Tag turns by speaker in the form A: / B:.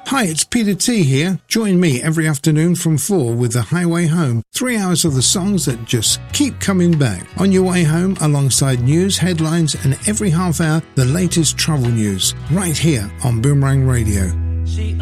A: Hi, it's Peter T here. Join me every afternoon from 4 with The Highway Home. 3 hours of the songs that just keep coming back. On your way home, alongside news, headlines, and every half hour, the latest travel news. Right here on Boomerang Radio.